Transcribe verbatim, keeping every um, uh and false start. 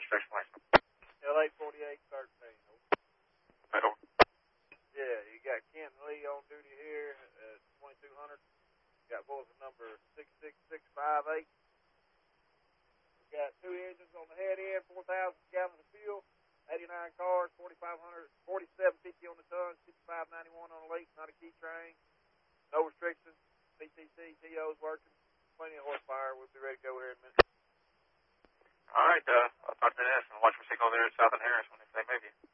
registration license? L A forty-eight thirteen. Right over. Yeah, you got Kent Lee on duty here at twenty-two hundred. You got bulletin number six six six five eight. We got two engines on the head end, four thousand gallons of fuel, eighty-nine cars, forty-five hundred, forty-seven fifty on the tons, fifty-five ninety-one on the lake, not a key train, no restrictions, B T C, T O's working, plenty of horsepower. We'll be ready to go here in a minute. All right, uh, I'll talk to this and watch for signal there at South and Harris when they say maybe.